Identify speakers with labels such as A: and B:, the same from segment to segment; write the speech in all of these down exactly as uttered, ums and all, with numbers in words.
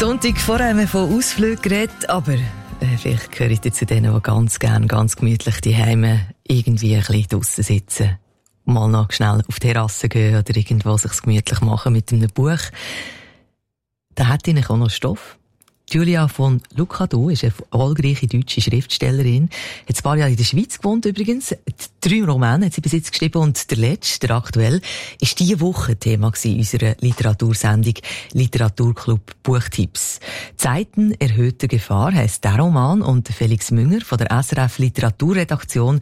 A: Sonntag vorher haben wir von Ausflügen geredet, aber äh, vielleicht gehört ihr zu denen, die ganz gerne, ganz gemütlich die Heime irgendwie ein bisschen draussen sitzen. Mal noch schnell auf die Terrasse gehen oder irgendwo sich gemütlich machen mit einem Buch. Da hat ihnen auch noch Stoff. Julia von Lucadou ist eine erfolgreiche deutsche Schriftstellerin. Hat ein paar Jahre in der Schweiz gewohnt übrigens. Drei Romane hat sie bis jetzt geschrieben und der letzte, der aktuell, ist diese Woche Thema in unserer Literatursendung Literaturclub Buchtipps. Zeiten erhöhter Gefahr heisst der Roman und Felix Münger von der S R F Literaturredaktion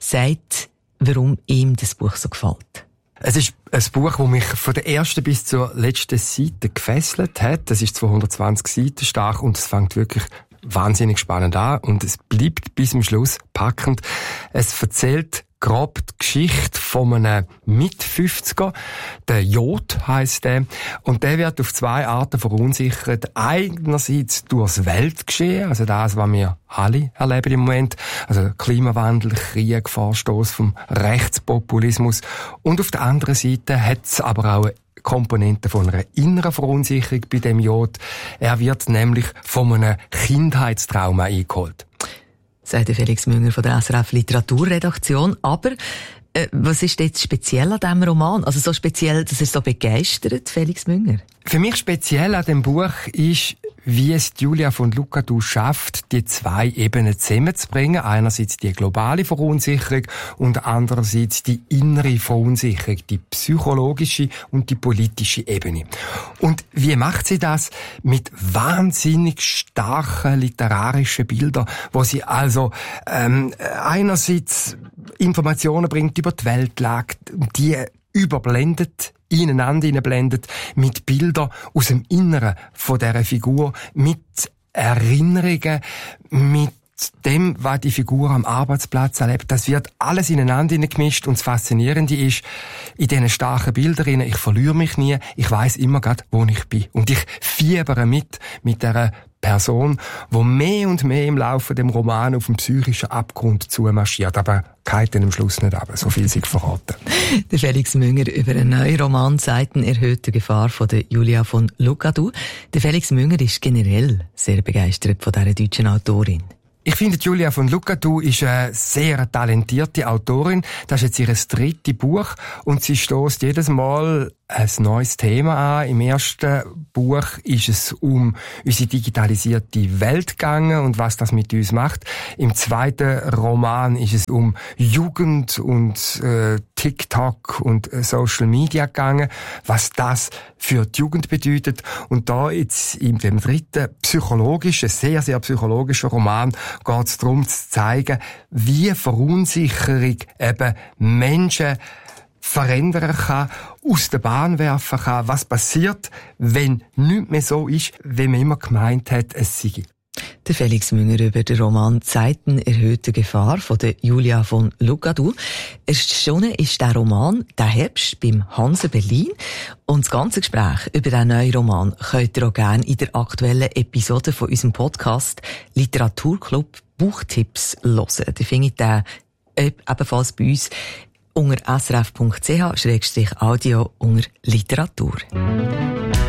A: sagt, warum ihm das Buch so gefällt.
B: Es ist ein Buch, das mich von der ersten bis zur letzten Seite gefesselt hat. Es ist zweihundertzwanzig Seiten stark und es fängt wirklich wahnsinnig spannend an und es bleibt bis zum Schluss packend. Es erzählt grob die Geschichte von einem Mit-fünfziger. Der Jod heisst der. Und der wird auf zwei Arten verunsichert. Einerseits durchs Weltgeschehen, also das, was wir alle erleben im Moment. Also Klimawandel, Krieg, Vorstoß vom Rechtspopulismus. Und auf der anderen Seite hat es aber auch Komponenten von einer inneren Verunsicherung bei dem Jod. Er wird nämlich von einem Kindheitstrauma eingeholt.
A: Sagt Felix Münger von der S R F Literaturredaktion. Aber äh, was ist jetzt speziell an diesem Roman? Also so speziell, dass er so begeistert, Felix Münger?
B: Für mich speziell an dem Buch ist, wie es Julia von Lucadou schafft, die zwei Ebenen zusammenzubringen. Einerseits die globale Verunsicherung und andererseits die innere Verunsicherung, die psychologische und die politische Ebene. Und wie macht sie das? Mit wahnsinnig starken literarischen Bildern, wo sie also ähm, einerseits Informationen bringt über die Weltlage, die überblendet, ineinander hineinblendet, mit Bildern aus dem Inneren von dieser Figur, mit Erinnerungen, mit dem, was die Figur am Arbeitsplatz erlebt. Das wird alles ineinander hineingemischt und das Faszinierende ist, in diesen starken Bildern, ich verliere mich nie, ich weiss immer gerade, wo ich bin. Und ich fiebere mit, mit dieser Person, die mehr und mehr im Laufe dem Roman auf den psychischen Abgrund zumarschiert. Aber geht dann am Schluss nicht ab, so viel sich verraten.
A: Der Felix Münger über einen neuen Roman «Zeiten erhöhter Gefahr» von der Julia von Lucadou. Der Felix Münger ist generell sehr begeistert von dieser deutschen Autorin.
B: Ich finde, Julia von Lucadou ist eine sehr talentierte Autorin. Das ist jetzt ihr drittes Buch und sie stößt jedes Mal ein neues Thema an. Im ersten Buch ist es um unsere digitalisierte Welt gegangen und was das mit uns macht. Im zweiten Roman ist es um Jugend und äh, TikTok und äh, Social Media gegangen, was das für die Jugend bedeutet. Und da jetzt in dem dritten psychologischen, sehr, sehr psychologischen Roman geht es darum zu zeigen, wie Verunsicherung eben Menschen verändern kann, aus der Bahn werfen kann, was passiert, wenn nichts mehr so ist, wie man immer gemeint hat, es sei.
A: Der Felix Münger über den Roman «Zeiten erhöhter Gefahr» von der Julia von Lucadou. Erschienen ist der Roman «Der Herbst» beim Hanse Berlin. Und das ganze Gespräch über diesen neuen Roman könnt ihr auch gerne in der aktuellen Episode von unserem Podcast Literaturclub Buchtipps hören. Ihr findet den ebenfalls bei uns unter s r f punkt c h slash audio unter Literatur.